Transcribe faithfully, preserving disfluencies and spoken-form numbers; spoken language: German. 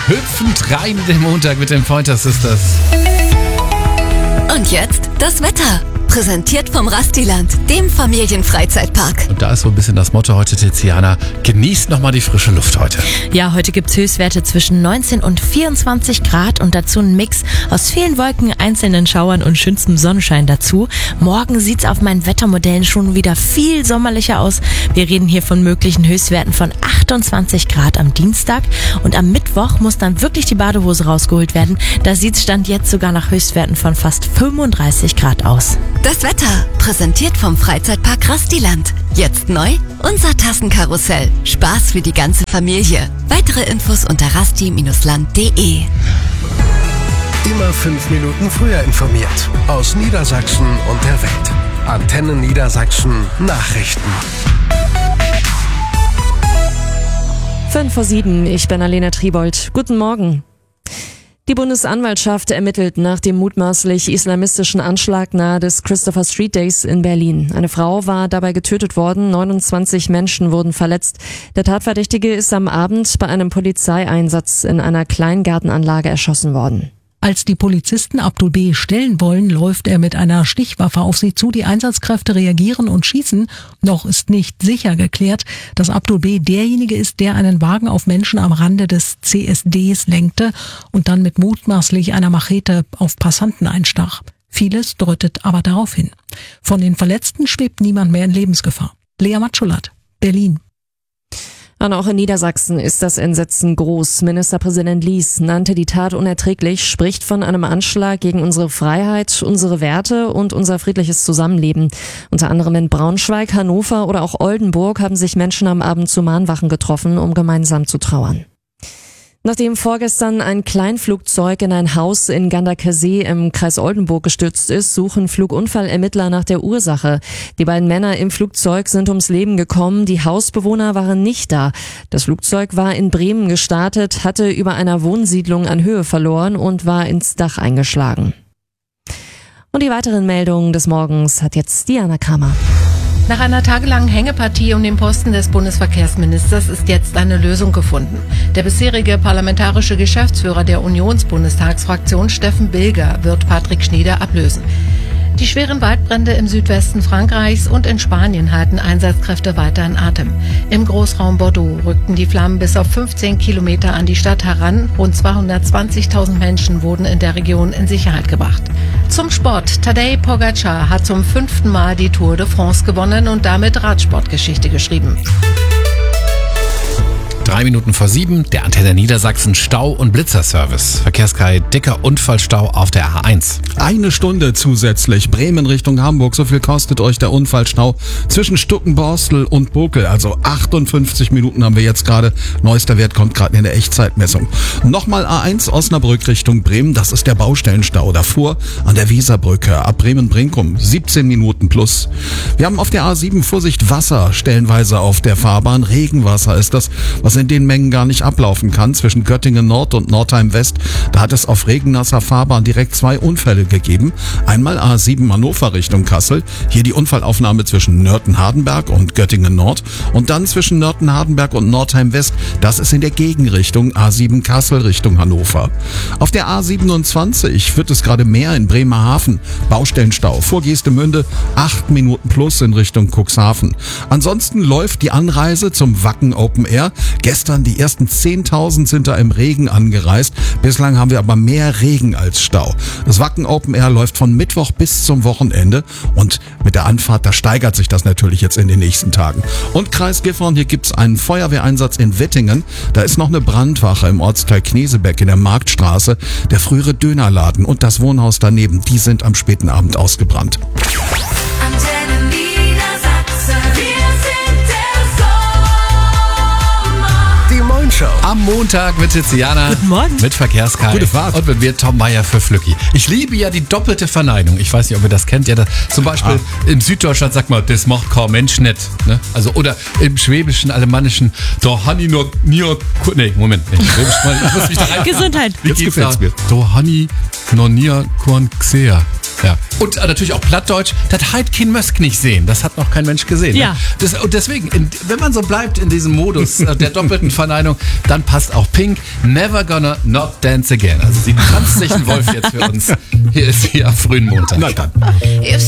hüpfend rein in den Montag mit den Pointer Sisters. Und jetzt das Wetter. Präsentiert vom Rastiland, dem Familienfreizeitpark. Und da ist so ein bisschen das Motto heute, Tiziana. Genießt nochmal die frische Luft heute. Ja, heute gibt's Höchstwerte zwischen neunzehn und vierundzwanzig Grad und dazu ein Mix aus vielen Wolken, einzelnen Schauern und schönstem Sonnenschein dazu. Morgen sieht's auf meinen Wettermodellen schon wieder viel sommerlicher aus. Wir reden hier von möglichen Höchstwerten von achtundzwanzig Grad am Dienstag. Und am Mittwoch muss dann wirklich die Badehose rausgeholt werden. Da sieht's Stand jetzt sogar nach Höchstwerten von fast fünfunddreißig Grad aus. Das Wetter, präsentiert vom Freizeitpark Rastiland. Jetzt neu, unser Tassenkarussell. Spaß für die ganze Familie. Weitere Infos unter rasti Bindestrich land punkt de. Immer fünf Minuten früher informiert. Aus Niedersachsen und der Welt. Antenne Niedersachsen Nachrichten. Fünf vor sieben, ich bin Alena Triebold. Guten Morgen. Die Bundesanwaltschaft ermittelt nach dem mutmaßlich islamistischen Anschlag nahe des Christopher Street Days in Berlin. Eine Frau war dabei getötet worden, neunundzwanzig Menschen wurden verletzt. Der Tatverdächtige ist am Abend bei einem Polizeieinsatz in einer Kleingartenanlage erschossen worden. Als die Polizisten Abdul B. stellen wollen, läuft er mit einer Stichwaffe auf sie zu. Die Einsatzkräfte reagieren und schießen. Noch ist nicht sicher geklärt, dass Abdul B. derjenige ist, der einen Wagen auf Menschen am Rande des C S Ds lenkte und dann mit mutmaßlich einer Machete auf Passanten einstach. Vieles deutet aber darauf hin. Von den Verletzten schwebt niemand mehr in Lebensgefahr. Lea Matschulat, Berlin. Und auch in Niedersachsen ist das Entsetzen groß. Ministerpräsident Lies nannte die Tat unerträglich, spricht von einem Anschlag gegen unsere Freiheit, unsere Werte und unser friedliches Zusammenleben. Unter anderem in Braunschweig, Hannover oder auch Oldenburg haben sich Menschen am Abend zu Mahnwachen getroffen, um gemeinsam zu trauern. Nachdem vorgestern ein Kleinflugzeug in ein Haus in Ganderkesee im Kreis Oldenburg gestürzt ist, suchen Flugunfallermittler nach der Ursache. Die beiden Männer im Flugzeug sind ums Leben gekommen, die Hausbewohner waren nicht da. Das Flugzeug war in Bremen gestartet, hatte über einer Wohnsiedlung an Höhe verloren und war ins Dach eingeschlagen. Und die weiteren Meldungen des Morgens hat jetzt Diana Kramer. Nach einer tagelangen Hängepartie um den Posten des Bundesverkehrsministers ist jetzt eine Lösung gefunden. Der bisherige parlamentarische Geschäftsführer der Unionsbundestagsfraktion Steffen Bilger wird Patrick Schnieder ablösen. Die schweren Waldbrände im Südwesten Frankreichs und in Spanien halten Einsatzkräfte weiter in Atem. Im Großraum Bordeaux rückten die Flammen bis auf fünfzehn Kilometer an die Stadt heran. Rund zweihundertzwanzigtausend Menschen wurden in der Region in Sicherheit gebracht. Zum Sport. Tadej Pogačar hat zum fünften Mal die Tour de France gewonnen und damit Radsportgeschichte geschrieben. Drei Minuten vor sieben, der Antenne Niedersachsen Stau- und Blitzerservice. Verkehrskei, dicker Unfallstau auf der A eins. Eine Stunde zusätzlich. Bremen Richtung Hamburg. So viel kostet euch der Unfallstau zwischen Stuckenborstel und Bokel. Also achtundfünfzig Minuten haben wir jetzt gerade. Neuester Wert kommt gerade in der Echtzeitmessung. Nochmal A eins Osnabrück Richtung Bremen. Das ist der Baustellenstau. Davor an der Weserbrücke ab Bremen-Brinkum. siebzehn Minuten plus. Wir haben auf der A sieben Vorsicht Wasser stellenweise auf der Fahrbahn. Regenwasser ist das, was in den Mengen gar nicht ablaufen kann. Zwischen Göttingen Nord und Nordheim West, da hat es auf regennasser Fahrbahn direkt zwei Unfälle gegeben. Einmal A sieben Hannover Richtung Kassel, hier die Unfallaufnahme zwischen Nörten-Hardenberg und Göttingen Nord und dann zwischen Nörten-Hardenberg und Nordheim West, das ist in der Gegenrichtung A sieben Kassel Richtung Hannover. Auf der A siebenundzwanzig wird es gerade mehr in Bremerhaven, Baustellenstau vor Geestemünde, acht Minuten plus in Richtung Cuxhaven. Ansonsten läuft die Anreise zum Wacken Open Air. Gestern die ersten zehntausend sind da im Regen angereist. Bislang haben wir aber mehr Regen als Stau. Das Wacken Open Air läuft von Mittwoch bis zum Wochenende und mit der Anfahrt, da steigert sich das natürlich jetzt in den nächsten Tagen. Und Kreis Gifhorn, hier gibt's einen Feuerwehreinsatz in Wettingen. Da ist noch eine Brandwache im Ortsteil Knesebeck in der Marktstraße. Der frühere Dönerladen und das Wohnhaus daneben, die sind am späten Abend ausgebrannt. Am Montag mit Tiziana. Guten Morgen. Mit Verkehrskei. Gute Fahrt. Und mit mir Tom Meyer für Flücki. Ich liebe ja die doppelte Verneinung. Ich weiß nicht, ob ihr das kennt. Ja, das, zum Beispiel ah. im Süddeutschland sagt man, das macht kein Mensch nicht. Ne? Also, oder im Schwäbischen, Alemannischen, da Hanni nur, nur, nee, Moment, nee, Schwäbisch, ich muss mich da rein. Gesundheit. Wie Jetzt gefällt's da? mir. Da Hanni noch nie Korn Xer. Ja. Und äh, natürlich auch Plattdeutsch, das halt kein Mösk nicht sehen. Das hat noch kein Mensch gesehen. Ja. Ne? Das, und deswegen, in, wenn man so bleibt in diesem Modus äh, der doppelten Verneinung, dann passt auch Pink, Never Gonna Not Dance Again. Also sie tanzt sich ein Wolf jetzt für uns. Hier ist sie am frühen Montag. Na dann. If